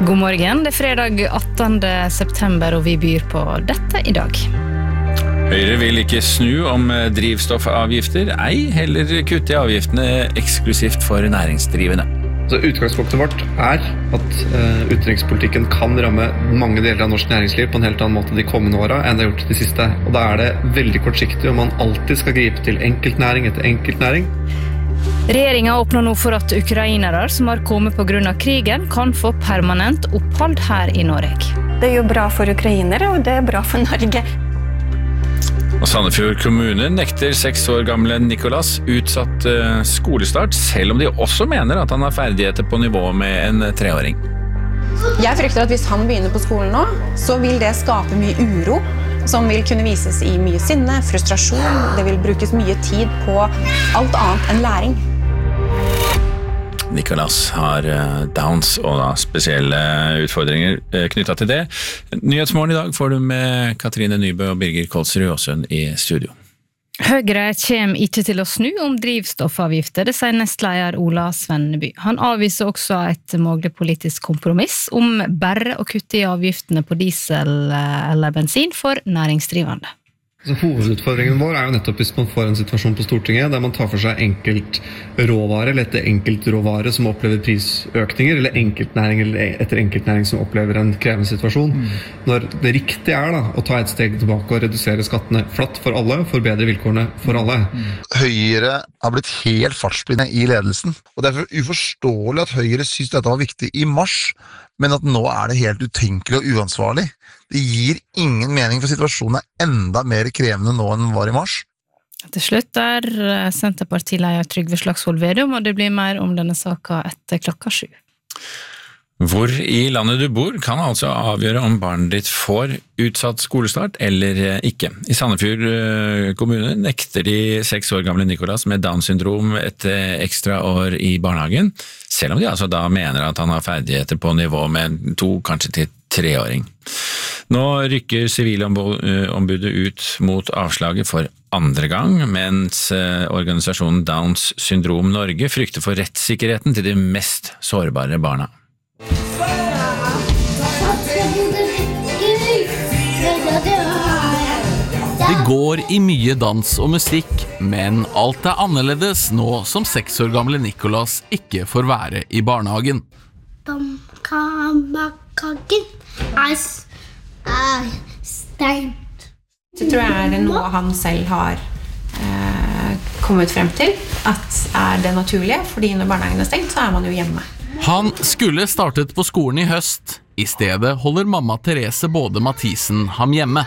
God morgen, det fredag 18. september og vi byr på dette i dag. Høyre vil ikke snu om drivstoffavgifter, ei heller kutte i avgiftene eksklusivt for næringsdrivende. Så utgangspunktet vårt at utenrikspolitikken kan ramme mange deler av norsk næringsliv på en helt annen måte de kommende årene enn det har gjort de siste. Og da det veldig kortsiktig om man alltid skal gripe til enkeltnæring etter enkeltnæring. Regjeringen åpner nå for at ukrainere som har kommet på grunn av krigen kan få permanent opphold her i Norge. Det jo bra for ukrainere, og det bra for Norge. Og Sandefjord kommune nekter 6 år gamle Nicolas utsatt skolestart, selv om de også mener at han har ferdigheter på nivå med en 3-åring. Jeg frykter at hvis han begynner på skolen nå, så vil det skape mye uro, som vil kunne vises i mye sinne, frustrasjon, det vil brukes mye tid på alt annet enn læring. Nicolas har Downs og spesielle utfordringer knyttet til det. Nyhetsmorgen i dag får du med Katrine Nybø og Birger Kolsrud Åsund i studio. Høyre kommer ikke til å snu om drivstoffavgifter, det sier nestleder Ola Svenneby. Han avviser også et mulig politisk kompromiss om bare å kutte i avgiftene på diesel eller bensin for næringsdrivende. Så hovedutfordringen vår jo nettopp hvis man får en situasjon på Stortinget der man tar for seg enkelt råvare eller etter enkeltråvare som opplever prisøkninger, eller enkeltnæring eller etter enkeltnæring som opplever en krevende situasjon. Når det riktige da, å ta et steg tilbake og redusere skattene flatt for alle, forbedre vilkårene for alle. Høyre har blitt helt fartsblinde i ledelsen, og det uforståelig at Høyre synes dette var viktig i mars, men at nå det helt utenkelig og uansvarlig. Det gir ingen mening, for situasjonen enda mer krevende nå enn den var i mars. Til slutt Senterpartileder Trygve Slagsvold Vedum, og det blir mer om denne saken etter 7:00. Hvor i landet du bor kan altså avgjøre om barnet ditt får utsatt skolestart eller ikke. I Sandefjord kommune nekter de 6 år gamle Nicolas med Down-syndrom et ekstra år i barnehagen, selv om de altså da mener at han har ferdigheter på nivå med en 2, kanskje til 3-åring. Nå rykker sivilombudet ut mot avslaget for andre gang, mens organisasjonen Downs syndrom Norge frykter for rettssikkerheten til de mest sårbare barna. Det går i mye dans og musikk, men alt annerledes nå som 6 år gamle Nicolas ikke får være i barnehagen. Kaken stengt. Så tror jeg det noe han selv har kommet frem til, at det naturlige, fordi når barnehagen stengt, så man jo hjemme. Han skulle startet på skolen i høst. I stedet holder mamma Therese Både Mathisen ham hjemme.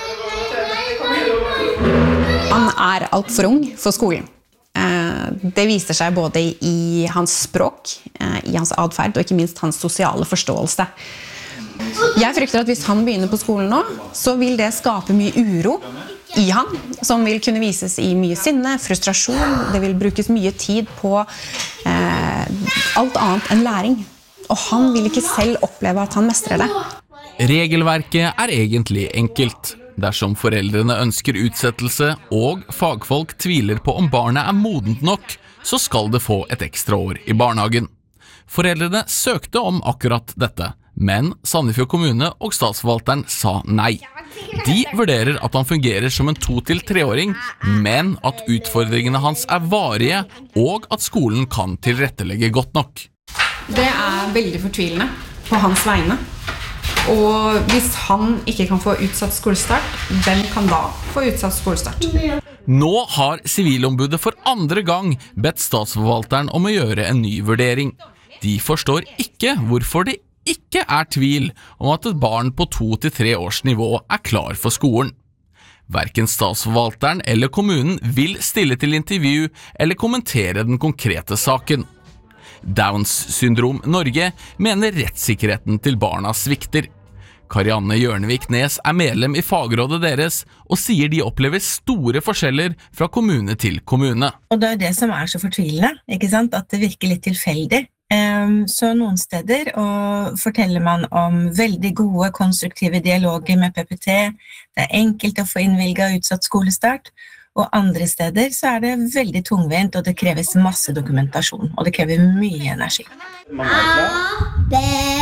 Han alt for ung for skolen. Det viser seg både i hans språk, i hans adferd, og ikke minst hans sosiale forståelse. Jeg frykter at hvis han begynner på skolen nå, så vil det skape mye uro i han, som vil kunne vises i mye sinne, frustrasjon, det vil brukes mye tid på alt annet enn læring. Og han vil ikke selv oppleve at han mestrer det. Regelverket egentlig enkelt. Dersom foreldrene ønsker utsettelse, og fagfolk tviler på om barnet modent nok, så skal det få et ekstra år i barnehagen. Foreldrene søkte om akkurat dette, men Sandefjord kommune og statsforvalteren sa nei. De vurderer at han fungerer som en 2-3-åring, men at utfordringene hans varige, og at skolen kan tilrettelegge godt nok. Det veldig fortvilende på hans vegne. Og hvis han ikke kan få utsatt skolestart, hvem kan da få utsatt skolestart? Nå har sivilombudet for andre gang bedt statsforvalteren om å gjøre en ny vurdering. De forstår ikke hvorfor det ikke tvil om at et barn på 2-3 års nivå klar for skolen. Hverken statsforvalteren eller kommunen vil stille til intervju eller kommentere den konkrete saken. Downs syndrom Norge mener rettssikkerheten til barna svikter. Karianne Hjørnevik Nes medlem i fagrådet deres, og sier de opplever store forskjeller fra kommune til kommune. Og det det som så fortvilende, ikke sant? At det virker litt tilfeldig. Så noen steder forteller man om veldig gode, konstruktive dialoger med PPT. Det enkelt å få innvilget utsatt skolestart. Og andre steder så det veldig tungvint, og det kreves masse dokumentasjon, og det krever mye energi. A, B, C,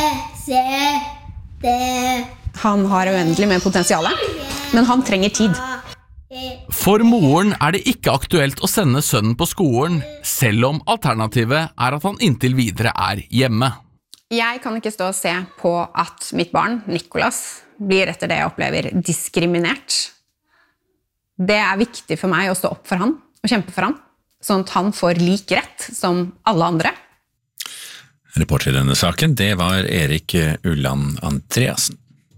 Han har uendelig med potensial, men han trenger tid. For moren det ikke aktuelt å sende sønnen på skolen, selv om alternativet at han inntil videre hjemme. Jeg kan ikke stå og se på at mitt barn, Nicolas, blir etter det jeg opplever diskriminert. Det viktig for meg å stå opp for han og kjempe for han, sånn at han får lik rett som alle andre. Reporter i denne saken, det var Erik Ulland Andreasen.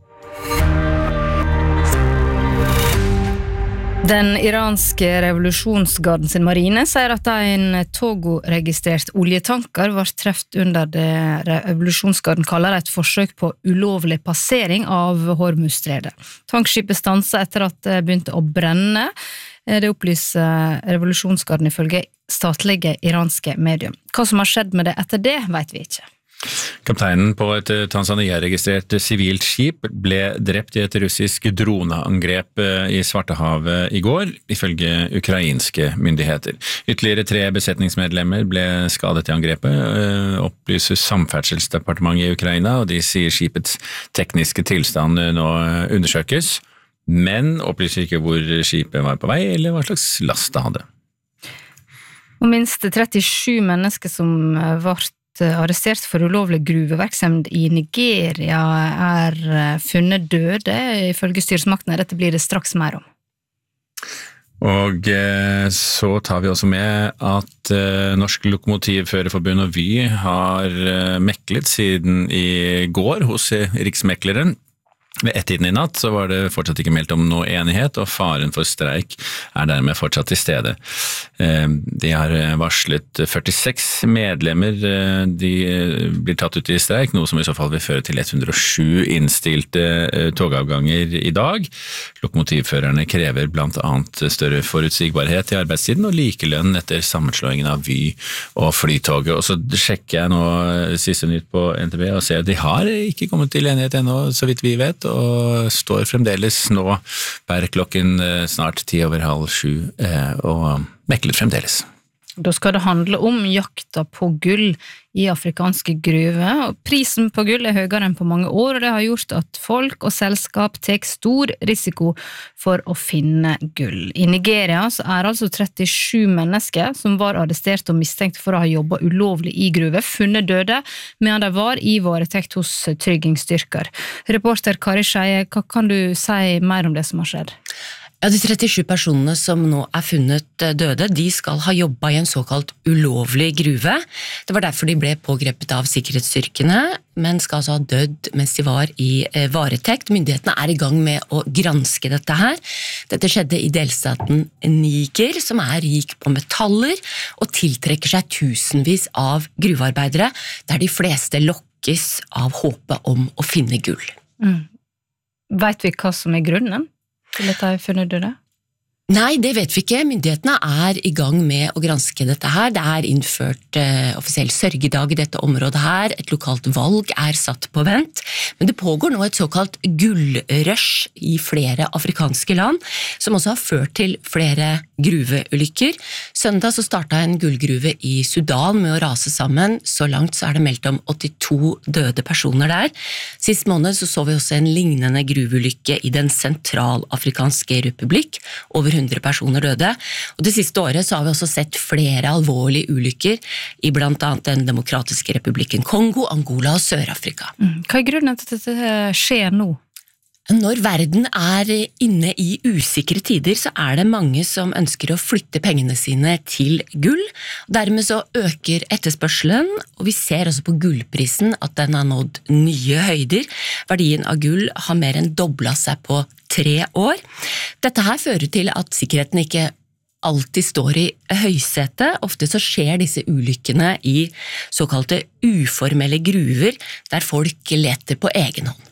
Den iranske revolusjonsgarden sin marine sier at en Togo-registrert oljetanker var treft under det revolusjonsgarden kaller et forsøk på ulovlig passering av Hormuzstredet. Tankskipet stanset etter at det begynte å brenne. Det opplyser revolusjonsgarden ifølge statlige iranske medier. Hva som har skjedd med det etter det, vet vi ikke. Kapteinen på et Tanzania-registrert sivilt skip ble drept i et russisk droneangrep i Svartehavet i går, ifølge ukrainske myndigheter. Ytterligere 3 besetningsmedlemmer ble skadet i angrepet, opplyser Samferdselsdepartementet i Ukraina, og de sier skipets tekniske tilstand nå undersøkes, men opplyser ikke hvor skipet var på vei, eller hva slags last det hadde. Og minst 37 mennesker som ble arrestert for ulovlig gruvevirksomhet i Nigeria funnet døde, ifølge styresmaktene. Dette blir det straks mer om. Og så tar vi også med at Norsk Lokomotivførerforbund og Vy har meklet siden i går hos Riksmekleren. Ved ett-tiden i natt så var det fortsatt ikke meldt om noe enighet, og faren for streik dermed fortsatt til stede. De har varslet 46 medlemmer, de blir tatt ut i streik, noe som i så fall vil føre til 107 innstilte togavganger i dag. Lokomotivførerne krever blant annet større forutsigbarhet i arbeidstiden og likelønn etter sammenslåingen av Vy og Flytoget. Og så sjekker jeg nå siste nytt på NTB og ser at de har ikke kommet til enighet ennå, så vidt vi vet, og står fremdeles nå per klokken snart 6:10 og mekler fremdeles. Da skal det handle om jakta på gull i afrikanske gruver, og prisen på gull høyere enn på mange år, og det har gjort at folk og selskap tar stor risiko for å finne gull. I Nigeria så altså 37 mennesker som var arrestert og mistenkt for å ha jobbet ulovlig i gruver, funnet døde, medan de var i varetekt hos tryggingsstyrker. Reporter Kari Skeie, hva kan du si mer om det som har skjedd? Ja, de 37 personene som nå funnet døde, de skal ha jobbet i en såkalt ulovlig gruve. Det var derfor de ble pågrepet av sikkerhetsstyrkene, men skal altså ha dødd mens de var i varetekt. Myndighetene i gang med å granske dette her. Dette skjedde i delstaten Niger, som rik på metaller, og tiltrekker seg tusenvis av gruvearbeidere, der de fleste lokkes av håpet om å finne gull. Vet vi hva som grunnen til at de har funnet døde? Nei, det vet vi ikke. Myndighetene i gang med å granske dette her. Det innført offisiell sørgedag i dette området her. Et lokalt valg satt på vent. Men det pågår nå et såkalt gullrush i flere afrikanske land, som også har ført til flere gruveulykker. Søndag så startet en gullgruve i Sudan med å rase sammen. Så langt så det meldt om 82 døde personer der. Sist måned så vi også en lignende gruveulykke i den sentralafrikanske republikk. Over 100 personer døde, og det siste året så har vi også sett flere alvorlige ulykker i blant annet den demokratiske republikken Kongo, Angola og Sør-Afrika. Hva grunnen til at dette skjer nå? Når verden inne i usikre tider, så det mange som ønsker å flytte pengene sine til gull. Dermed så øker etterspørselen, og vi ser også på gullprisen at den har nådd nye høyder. Verdien av gull har mer enn doblet seg på 3 år. Dette her fører til at sikkerheten ikke alltid står i høysete. Ofte så skjer disse ulykkene i såkalte uformelle gruver, der folk leter på egen hånd.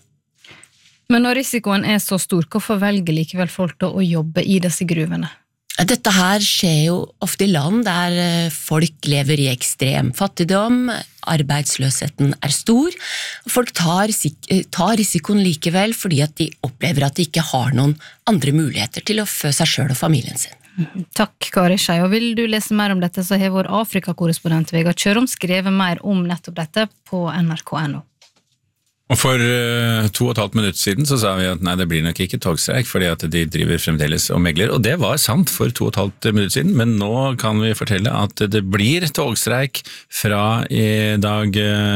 Men når risikoen så stor, hvorfor velger likevel folk da å jobbe i disse gruvene? Dette her skjer jo ofte i land der folk lever i ekstrem fattigdom, arbeidsløsheten stor. Folk tar risikoen likevel fordi at de opplever at de ikke har noen andre muligheter til å fø seg selv og familien sin. Takk, Kari Skeie. Og vil du lese mer om dette, så har vår Afrika-korrespondent Vegard Kjørom skrevet mer om nettopp dette på nrk.no. Og for 2,5 minutter siden så sa vi at nei, det blir nok ikke togstreik, fordi at de driver fremdeles og megler, og det var sant for 2,5 minutter siden, men nå kan vi fortelle at det blir togstreik fra i dag,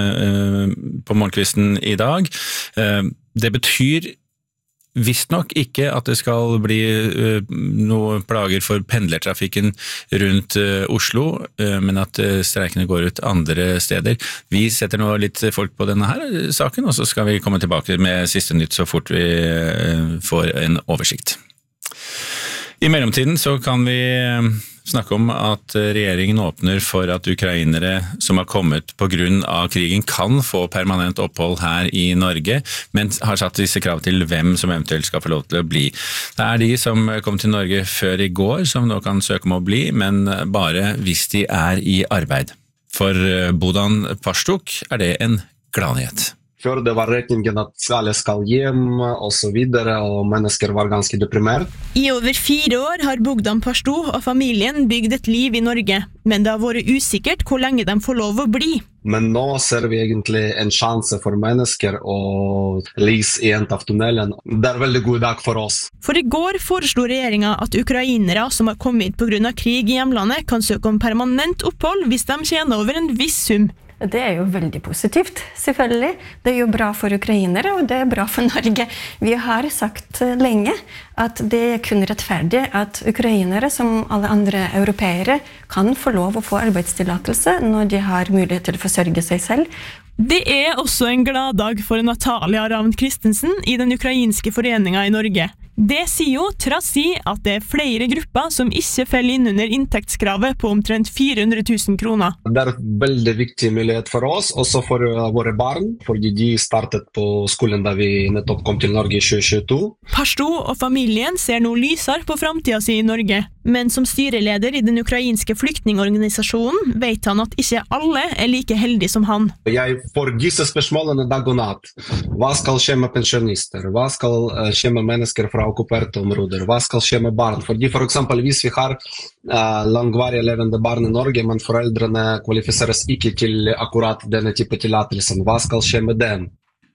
på morgenkvisten i dag. Det betyr visst nok ikke at det skal bli noe plager for pendlertrafikken rundt Oslo, men at streikene går ut andre steder. Vi setter nå litt folk på denne her saken, og så skal vi komme tilbake med siste nytt så fort vi får en oversikt. I mellomtiden så kan vi snakke om at regjeringen åpner for at ukrainere som har kommet på grunn av krigen kan få permanent opphold her i Norge, men har satt disse krav til hvem som eventuelt skal få lov til å bli. Det de som kom til Norge før i går som nå kan søke om å bli, men bare hvis de i arbeid. For Bodan Pastuk det en gladnyhet. Før det var retningen at alle skal hjem og så videre, og mennesker var ganske deprimert. I over 4 år har Bogdan Pastuk og familien bygd et liv i Norge, men det har vært usikkert hvor lenge de får lov å bli. Men nå ser vi egentlig en sjanse for mennesker å lys i en av tunnelen. Det veldig god dag for oss. For i går foreslo regjeringen at ukrainere som har kommet på grunn av krig i hjemlandet kan søke om permanent opphold hvis de tjener over en viss sum. Det jo veldig positivt, selvfølgelig. Det jo bra for ukrainere, og det bra for Norge. Vi har sagt lenge at det kun rettferdig at ukrainere, som alle andre europeere, kan få lov å få arbeidstillatelse når de har mulighet til å forsørge seg selv. Det også en glad dag for Natalia Ravn Christensen i den ukrainske foreningen i Norge. Det sier jo trass i at det flere grupper som ikke faller inn under inntektskravet på omtrent 400 000 kroner. Det en veldig viktig mulighet for oss, også for våre barn, fordi de startet på skolen da vi nettopp kom til Norge i 2022. Pastuk og familien ser nå lysere på fremtiden sin i Norge, men som styreleder i den ukrainske flyktningorganisasjonen vet han at ikke alle like heldige som han. Jeg får disse spørsmålene dag og natt. Hva skal skje med pensjonister? Hva skal skje med mennesker fra okkuperte områder? Hva skal skje med barn? Fordi for eksempel hvis vi har langvarig levende barn i Norge, men foreldrene kvalifiseres ikke til akkurat denne type tillatelsen, hva skal skje med den?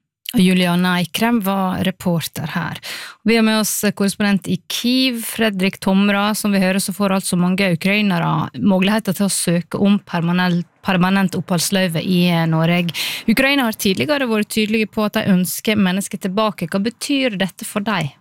Juliana Eikrem var reporter her. Vi har med oss korrespondent i Kyiv, Fredrik Tomra. Som vi hører så får altså mange ukrainere muligheter til å søke om permanent oppholdsløyve i Norge. Ukraina har tidligere vært tydelige på at de ønsker mennesker tilbake. Hva betyr dette for deg?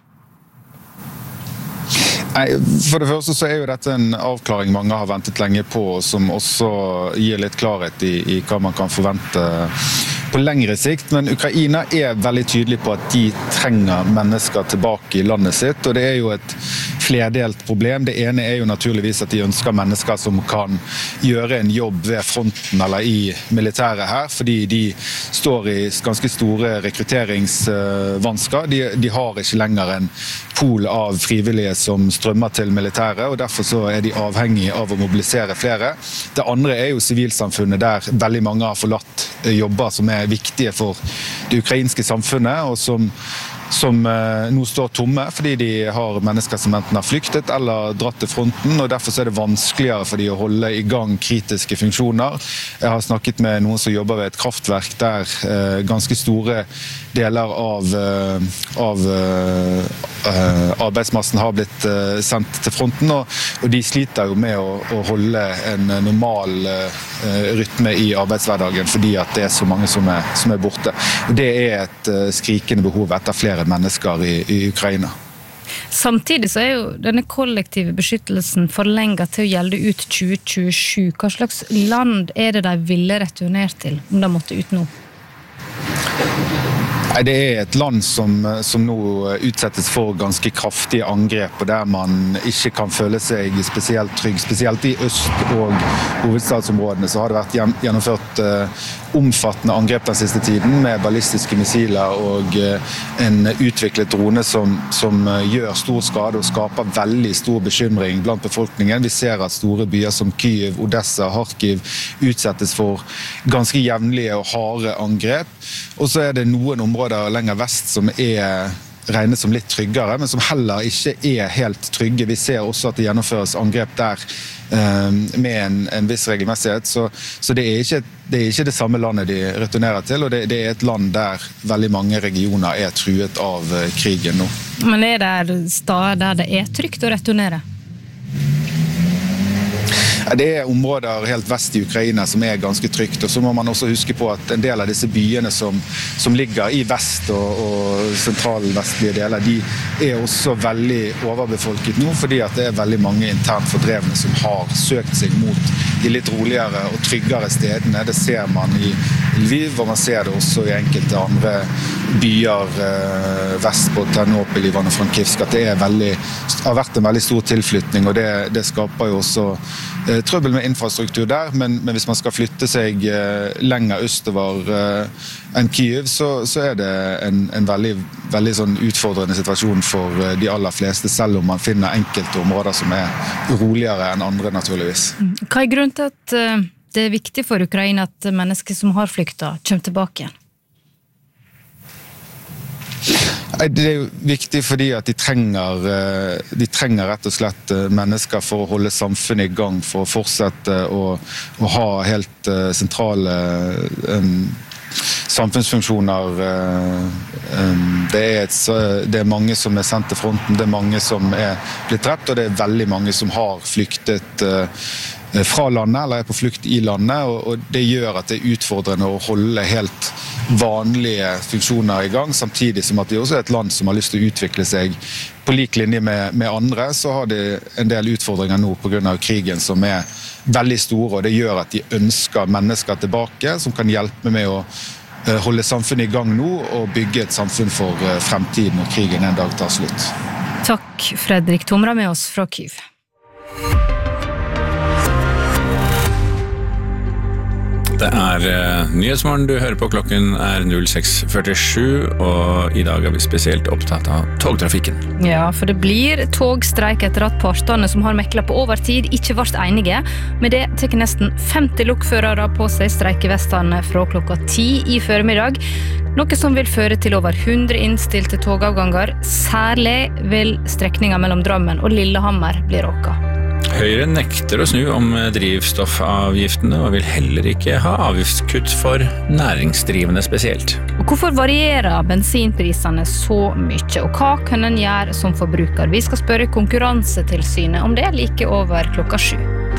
For det første så jo dette en avklaring mange har ventet lenge på, som også gir litt klarhet i hva man kan forvente på lengre sikt. Men Ukraina veldig tydelig på at de trenger mennesker tilbake i landet sitt, og det jo et flerdelt problem. Det ene jo naturligvis at de ønsker mennesker som kan gjøre en jobb ved fronten eller i militæret her, fordi de står i ganske store rekrutteringsvansker. De har ikke lenger en pool av frivillige som strømmer til militæret, og derfor så de avhengige av å mobilisere flere. Det andre jo sivilsamfunnet, der veldig mange har forlatt jobber som viktige for det ukrainske samfunnet, og som nå står tomme, fordi de har mennesker som enten har flyktet eller dratt til fronten, og derfor så det vanskeligere for de å holde i gang kritiske funksjoner. Jeg har snakket med noen som jobber ved et kraftverk der ganske store deler av arbeidsmassen har blitt sendt til fronten, og de sliter jo med å holde en normal rytme i arbeidshverdagen, fordi at det så mange som borte. Og det et skrikende behov etter flere mennesker i Ukraina. Samtidig så jo denne kollektive beskyttelsen forlenget til å gjelde ut 2027. Hva slags land det de ville returnert til, om de måtte ut nå? Det et land som nå utsettes for ganske kraftige angrep, og der man ikke kan føle seg spesielt trygg. Spesielt i øst- og hovedstadsområdene så har det vært gjennomført omfattende angrep den siste tiden med ballistiske missiler og en utviklet drone som gjør stor skade og skaper veldig stor bekymring blant befolkningen. Vi ser at store byer som Kyiv, Odessa, Kharkiv utsettes for ganske jevnlige og harde angrep. Og så det noen områder lenger vest som regnes som litt tryggere, men som heller ikke helt trygge. Vi ser også at det gjennomføres angrep der med en viss regelmessighet, så det er ikke det samme landet de returnerer til, og det er et land der veldig mange regioner er truet av krigen nå. Men er det steder der det er trygt å returnere? Det er områder helt vest i Ukraina som er ganske trygt, og så må man også huske på at en del av disse byene som ligger i vest og sentralvestlige deler, de er også veldig overbefolket nå, fordi at det er veldig mange internt fordrevne som har søkt seg mot de litt roligere og tryggere stedene. Det ser man i Lviv, og man ser det også i enkelte andre byer vest på Ternopil, Ivano-Frankivsk, at det har vært en veldig stor tilflytning, og det skaper jo også trøbbel med infrastruktur der, men hvis man skal flytte seg lenger østover enn Kyiv, så er det en veldig sånn utfordrende situasjon for de aller fleste, selv om man finner enkelte områder som er roligere enn andre, naturligvis. Hva er grunnen til at det er viktig for Ukraina at mennesker som har flyktet kommer tilbake igjen? Det er jo viktig fordi at de trenger rett og slett mennesker for å holde samfunnet i gang, for å fortsette å ha helt sentrale samfunnsfunksjoner. Det er mange som er sendt til fronten, det er mange som er blitt drept, og det er veldig mange som har flyktet fra landet, eller er på flukt i landet, og det gjør at det er utfordrende å holde helt vanlige funksjoner i gang, samtidig som at det også er et land som har lyst til å utvikle seg på lik linje med andre, så har de en del utfordringer nå på grunn av krigen som er veldig store, og det gjør at de ønsker mennesker tilbake som kan hjelpe med å holde samfunnet i gang nå og bygge et samfunn for fremtiden når krigen en dag tar slutt. Takk, Fredrik Tomra med oss fra Kyiv. Det er Nyhetsmorgen du hører på, klokken er 06:47, og i dag er vi spesielt opptatt av togtrafikken. Ja, for det blir togstreik etter at partene som har meklet på overtid ikke ble enige. Med det tar nesten 50 lokførere på seg streikevestene fra klokka 10 i formiddag, noe som vil føre til over 100 innstilte togavganger, særlig vil strekningen mellom Drammen og Lillehammer bli råket. Høyre nekter å snu om drivstoffavgiftene og vil heller ikke ha avgiftskutt for næringsdrivende spesielt. Og hvorfor varierer bensinprisene så mye, og hva kan en gjøre som forbruker? Vi skal spørre Konkurransetilsynet om det like over klokka 7.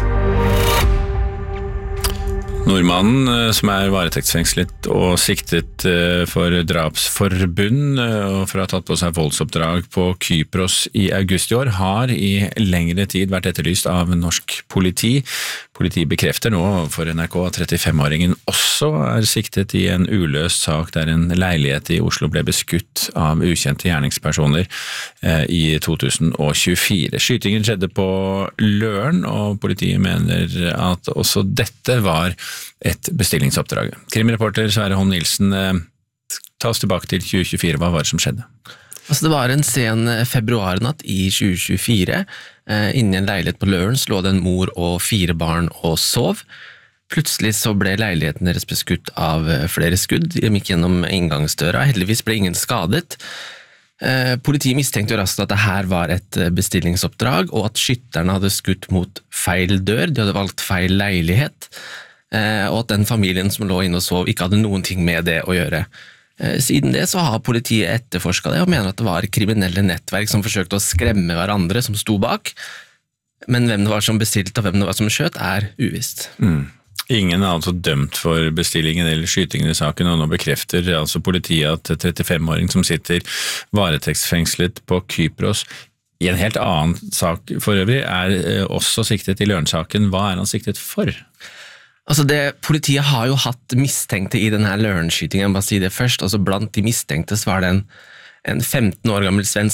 Nordmannen som er varetektsfengslet og siktet for drapsforbund og for å ha tatt på seg voldsoppdrag på Kypros i august i år, har i lengre tid vært etterlyst av norsk politi. Politiet bekrefter nå for NRK at 35-åringen også er siktet i en uløst sak der en leilighet i Oslo ble beskutt av ukjente gjerningspersoner i 2024. Skytingen skjedde på Løren, og politiet mener at også dette var et bestillingsoppdrag. Krimreporter Sverre Holm Nilsen, ta oss tilbake til 2024. Hva var det som skjedde? Det var en sen februarnatt i 2024. Inni en leilighet på Løren lå det en mor og 4 barn og sov. Plutselig så ble leiligheten deres beskutt av flere skudd. De gikk gjennom inngangsdøra. Heldigvis ble ingen skadet. Politiet mistenkte jo raskt at det her var et bestillingsoppdrag, og at skytterne hadde skutt mot feil dør. De hadde valgt feil leilighet, og at den familien som lå inne og sov ikke hadde noen ting med det å gjøre. Siden det så har politiet etterforsket det og mener at det var kriminelle nettverk som forsøkte å skremme hverandre som sto bak, men hvem det var som bestilte og hvem det var som skjøt er uvisst. Ingen er altså dømt for bestillingen eller skytingen i saken, og nå bekrefter altså politiet at 35-åring som sitter varetektsfengslet på Kypros i en helt annen sak for øvrig er også siktet i Løren-saken. Hva er han siktet for? Politiet har jo hatt mistenkte i denne Løren-skytingen, bare si det først. Blant de mistenkte så var det en 15 år gammel svensk